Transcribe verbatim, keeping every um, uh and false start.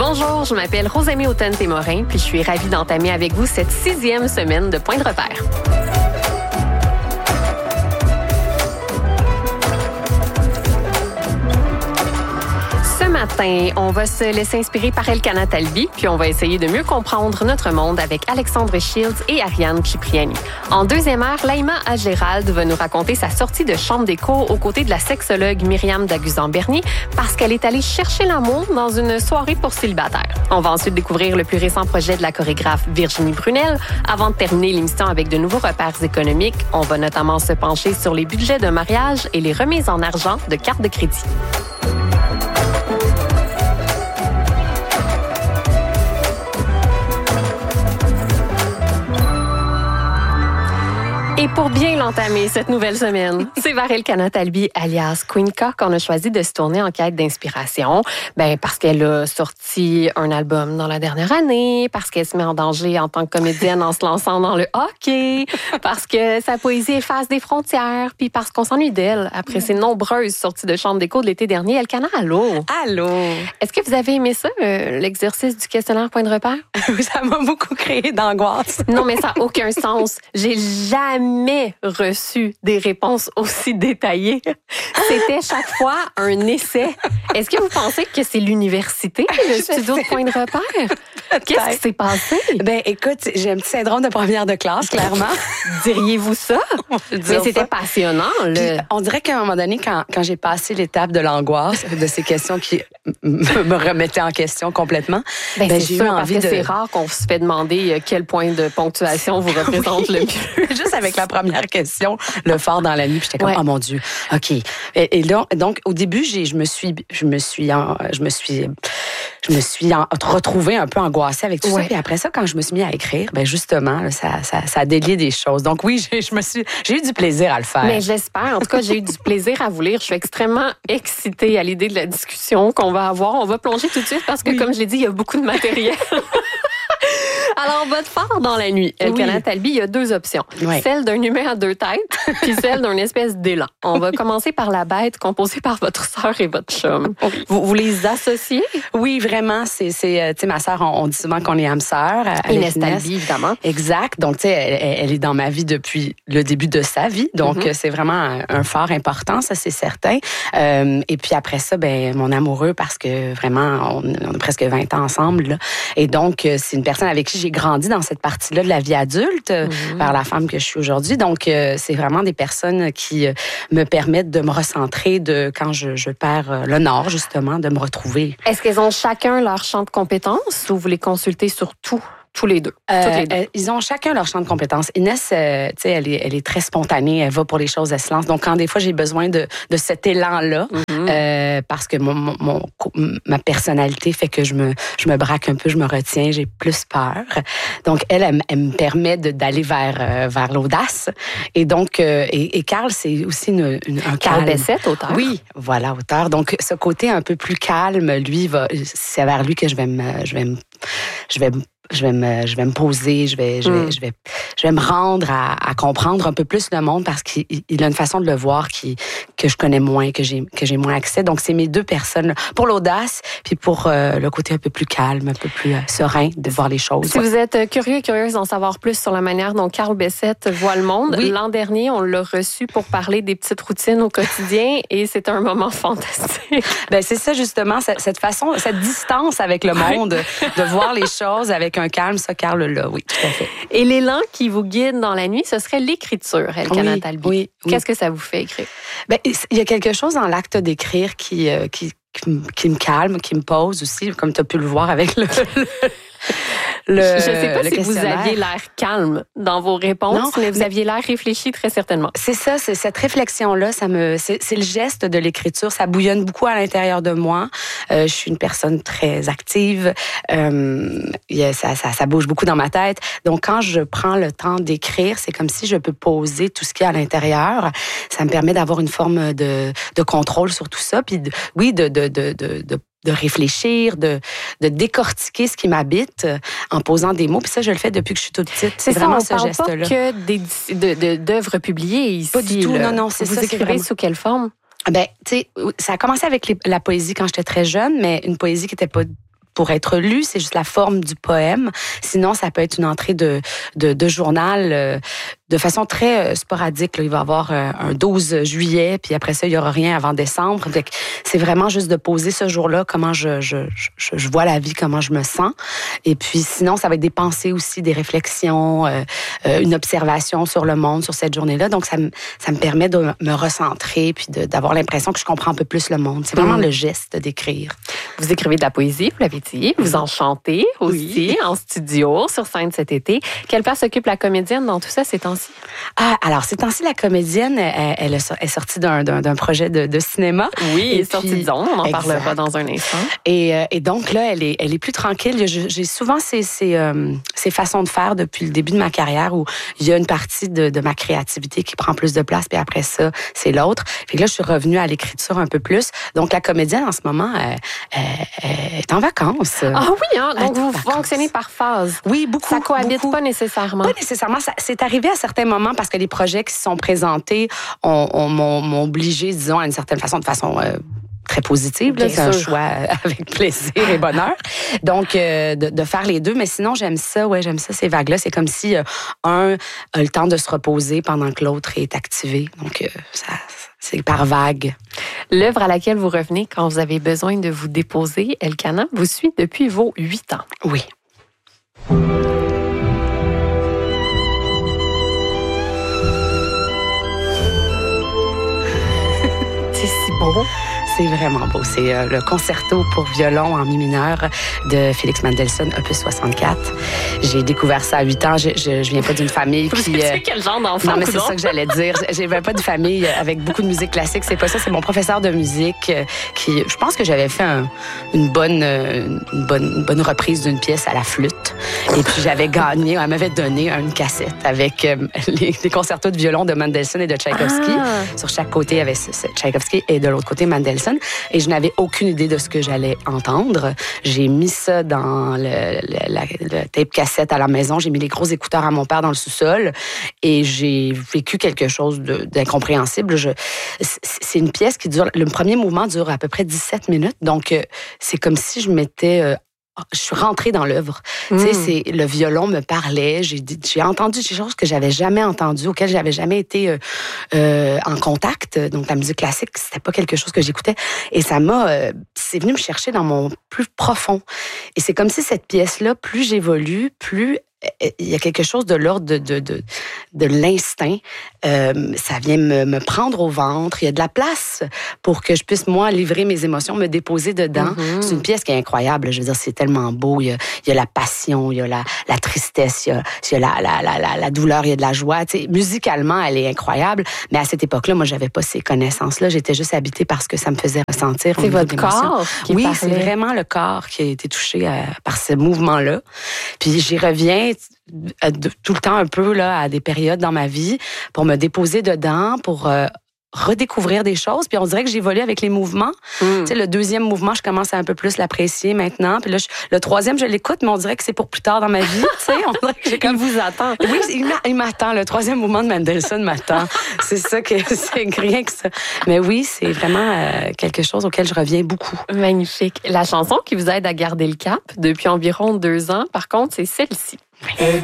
Bonjour, je m'appelle Rosamie Automne-Témorin, puis je suis ravie d'entamer avec vous cette sixième semaine de Point de repère. Ce matin, on va se laisser inspirer par Elkana Talbi, puis on va essayer de mieux comprendre notre monde avec Alexandre Shields et Ariane Cipriani. En deuxième heure, Laïma Agérald va nous raconter sa sortie de chambre d'écho aux côtés de la sexologue Myriam Daguzan-Bernier parce qu'elle est allée chercher l'amour dans une soirée pour célibataires. On va ensuite découvrir le plus récent projet de la chorégraphe Virginie Brunel. Avant de terminer l'émission avec de nouveaux repères économiques, on va notamment se pencher sur les budgets de mariage et les remises en argent de cartes de crédit. Et pour bien l'entamer cette nouvelle semaine, c'est vers Elkana Talbi, alias Queen K, qu'on a choisi de se tourner en quête d'inspiration. Ben parce qu'elle a sorti un album dans la dernière année, parce qu'elle se met en danger en tant que comédienne en se lançant dans le hockey, parce que sa poésie efface des frontières, puis parce qu'on s'ennuie d'elle après ses nombreuses sorties de chambre d'écho de l'été dernier. Elkana, allô? Allô? Est-ce que vous avez aimé ça, euh, l'exercice du questionnaire Point de repère? Ça m'a beaucoup créé d'angoisse. Non, mais ça n'a aucun sens. J'ai jamais jamais reçu des réponses aussi détaillées. C'était chaque fois un essai. Est-ce que vous pensez que c'est l'université, le studio de Point de repère? Qu'est-ce qui s'est passé? Ben, écoute, j'ai un petit syndrome de première de classe, clairement. Diriez-vous ça? Mais c'était passionnant. Le... Puis, on dirait qu'à un moment donné, quand, quand j'ai passé l'étape de l'angoisse, de ces questions qui me remettaient en question complètement, ben, ben, j'ai eu sûr, envie parce que de... c'est rare qu'on se fait demander quel point de ponctuation vous représente oui. le mieux. Juste avec la première question, le phare dans la nuit, puis j'étais comme, ouais. oh mon Dieu, OK. Et, et là, donc, au début, j'ai, je me suis, je me suis, en, je me suis, je me suis en, retrouvée un peu angoissée avec tout ouais. ça. Puis après ça, quand je me suis mis à écrire, ben justement, là, ça, ça, ça a délié des choses. Donc oui, j'ai, je me suis, j'ai eu du plaisir à le faire. Mais j'espère. En tout cas, j'ai eu du plaisir à vous lire. Je suis extrêmement excitée à l'idée de la discussion qu'on va avoir. On va plonger tout de suite parce que, oui. comme je l'ai dit, il y a beaucoup de matériel. Alors, votre phare dans la nuit, Elkana oui. Talbi, il y a deux options. Oui. Celle d'un humain à deux têtes, puis celle d'une espèce d'élan. On va commencer par la bête composée par votre sœur et votre chum. Oui. Vous, vous les associez? Oui, vraiment. C'est, c'est tu sais, ma sœur, on, on dit souvent qu'on est âme sœur. Inès Talbi, évidemment. Exact. Donc, tu sais, elle, elle est dans ma vie depuis le début de sa vie. Donc, mm-hmm. c'est vraiment un, un phare important, ça, c'est certain. Euh, et puis après ça, ben mon amoureux, parce que vraiment, on, on a presque vingt ans ensemble, là. Et donc, c'est une personne avec qui j'ai grandi dans cette partie-là de la vie adulte, mmh. vers la femme que je suis aujourd'hui. Donc, euh, c'est vraiment des personnes qui euh, me permettent de me recentrer de quand je, je perds euh, le nord, justement, de me retrouver. Est-ce qu'elles ont chacun leur champ de compétences ou vous les consultez sur tout? Tous les deux. Euh, les deux. Euh, ils ont chacun leur champ de compétences. Inès, euh, tu sais, elle est, elle est très spontanée. Elle va pour les choses, elle se lance. Donc, quand des fois, j'ai besoin de, de cet élan-là, mm-hmm. euh, parce que mon, mon, mon, ma personnalité fait que je me, je me braque un peu, je me retiens, j'ai plus peur. Donc, elle, elle, elle me permet de, d'aller vers, euh, vers l'audace. Et donc, euh, et, et Carl, c'est aussi une, une, un Carl Bessette, auteur. Oui, voilà, auteur. Donc, ce côté un peu plus calme, lui, va, c'est vers lui que je vais me, je vais me, je vais me Je vais me, je vais me poser, je vais, je vais, mm. je vais, je vais me rendre à, à comprendre un peu plus le monde parce qu'il il a une façon de le voir qui, que je connais moins, que j'ai, que j'ai moins accès. Donc, c'est mes deux personnes pour l'audace puis pour euh, le côté un peu plus calme, un peu plus euh, serein de voir les choses. Si vous êtes curieux et curieuse d'en savoir plus sur la manière dont Carl Bessette voit le monde, oui. l'an dernier, on l'a reçu pour parler des petites routines au quotidien et c'est un moment fantastique. Ben, c'est ça, justement, cette façon, cette distance avec le monde, de voir les choses avec un calme, ça, Carl, là, oui, tout à fait. Et l'élan qui vous guide dans la nuit, ce serait l'écriture, Elkana oui, Talbi. Oui, oui. Qu'est-ce que ça vous fait écrire? Ben, il y a quelque chose dans l'acte d'écrire qui, euh, qui, qui, qui me calme, qui me pose aussi, comme tu as pu le voir avec le... le... Le, je ne sais pas si vous aviez l'air calme dans vos réponses, non, mais vous mais aviez l'air réfléchi très certainement. C'est ça, c'est cette réflexion-là, ça me, c'est, c'est le geste de l'écriture, ça bouillonne beaucoup à l'intérieur de moi. Euh, je suis une personne très active, euh, ça, ça, ça bouge beaucoup dans ma tête. Donc, quand je prends le temps d'écrire, c'est comme si je peux poser tout ce qu'il y a à l'intérieur. Ça me permet d'avoir une forme de, de contrôle sur tout ça, puis de, oui, de, de, de, de, de de réfléchir, de, de décortiquer ce qui m'habite en posant des mots. Puis ça, je le fais depuis que je suis toute petite. C'est, c'est vraiment ça, on ce parle geste-là. Pas que des, de, de, d'œuvres publiées ici. Pas du tout, là. non, non, c'est Vous ça. Vous écrivez vraiment... sous quelle forme? Ben, tu sais, ça a commencé avec les, la poésie quand j'étais très jeune, mais une poésie qui était pas pour être lu, c'est juste la forme du poème. Sinon, ça peut être une entrée de, de, de journal euh, de façon très euh, sporadique. Là. Il va y avoir euh, un douze juillet, puis après ça, il n'y aura rien avant décembre. Donc, c'est vraiment juste de poser ce jour-là, comment je, je, je, je vois la vie, comment je me sens. Et puis sinon, ça va être des pensées aussi, des réflexions, euh, euh, une observation sur le monde, sur cette journée-là. Donc, ça me, ça me permet de me recentrer, puis de, d'avoir l'impression que je comprends un peu plus le monde. C'est vraiment mmh. le geste d'écrire. Vous écrivez de la poésie, vous l'avez dit. Vous en chantez aussi, oui. en studio, sur scène cet été. Quelle place occupe la comédienne dans tout ça ces temps-ci? Ah, alors, ces temps-ci, la comédienne, elle, elle est sortie d'un, d'un, d'un projet de, de cinéma. Oui, elle est sortie de zone. On en exact. parlera dans un instant. Et, et donc, là, elle est, elle est plus tranquille. J'ai souvent ces, ces, euh, ces façons de faire depuis le début de ma carrière où il y a une partie de, de ma créativité qui prend plus de place, puis après ça, c'est l'autre. Puis là, je suis revenue à l'écriture un peu plus. Donc, la comédienne, en ce moment, elle, elle est en vacances. Ah oui, hein? Donc vous fonctionnez par phase. Oui, beaucoup. Ça cohabite beaucoup. pas nécessairement. Pas nécessairement. Ça, c'est arrivé à certains moments parce que les projets qui se sont présentés on, on, m'ont, m'ont obligé, disons, à une certaine façon, de façon euh, très positive. Là, c'est un choix avec plaisir et bonheur. Donc, euh, de, de faire les deux. Mais sinon, j'aime ça. Ouais, j'aime ça, ces vagues-là. C'est comme si euh, un a le temps de se reposer pendant que l'autre est activé. Donc, euh, ça... c'est par vague. L'œuvre à laquelle vous revenez quand vous avez besoin de vous déposer, Elkana, vous suit depuis vos huit ans. Oui. C'est si beau. C'est vraiment beau. C'est euh, le concerto pour violon en mi mineur de Félix Mendelssohn, opus soixante-quatre. J'ai découvert ça à huit ans. Je, je, je viens pas d'une famille qui... Tu sais quel genre d'enfant? Non, mais c'est ça que j'allais dire. Je viens pas d'une famille avec beaucoup de musique classique. C'est pas ça. C'est mon professeur de musique qui... Je pense que j'avais fait un, une, bonne, une, bonne, une bonne reprise d'une pièce à la flûte. Et puis, j'avais gagné... Elle m'avait donné une cassette avec euh, les, les concertos de violon de Mendelssohn et de Tchaïkovski. Ah. Sur chaque côté, il y avait Tchaïkovski et de l'autre côté, Mendelssohn. Et je n'avais aucune idée de ce que j'allais entendre. J'ai mis ça dans le, le, la, le tape cassette à la maison. J'ai mis les gros écouteurs à mon père dans le sous-sol et j'ai vécu quelque chose de, d'incompréhensible. Je, c'est une pièce qui dure... Le premier mouvement dure à peu près dix-sept minutes. Donc, c'est comme si je m'étais... Euh, je suis rentrée dans l'œuvre. Mm. Tu sais, c'est le violon me parlait. J'ai, j'ai entendu des choses que j'avais jamais entendues, auxquelles j'avais jamais été euh, euh, en contact. Donc, la musique classique, c'était pas quelque chose que j'écoutais. Et ça m'a... Euh, c'est venu me chercher dans mon plus profond. Et c'est comme si cette pièce-là, plus j'évolue, plus... il y a quelque chose de l'ordre de, de, de, de l'instinct. Euh, ça vient me, me prendre au ventre. Il y a de la place pour que je puisse, moi, livrer mes émotions, me déposer dedans. Mm-hmm. C'est une pièce qui est incroyable. Je veux dire, c'est tellement beau. Il y a, il y a la passion, il y a la, la tristesse, il y a, il y a la, la, la, la, la douleur, il y a de la joie. Tu sais, musicalement, elle est incroyable. Mais à cette époque-là, moi, j'avais pas ces connaissances-là. J'étais juste habitée par ce que ça me faisait ressentir. C'est votre corps qui Oui, parlait. C'est vraiment le corps qui a été touché à, par ce mouvement-là. Puis j'y reviens tout le temps un peu là, à des périodes dans ma vie pour me déposer dedans, pour euh, redécouvrir des choses. Puis on dirait que j'évolue avec les mouvements. Mm. Tu sais, le deuxième mouvement, je commence à un peu plus l'apprécier maintenant. Puis là, je, le troisième, je l'écoute, mais on dirait que c'est pour plus tard dans ma vie. Tu sais, on dirait que j'ai comme... Il vous attend. Oui, il, il m'attend. Le troisième mouvement de Mendelssohn m'attend. C'est ça que c'est rien que ça. Mais oui, c'est vraiment euh, quelque chose auquel je reviens beaucoup. Magnifique. La chanson qui vous aide à garder le cap depuis environ deux ans, par contre, c'est celle-ci.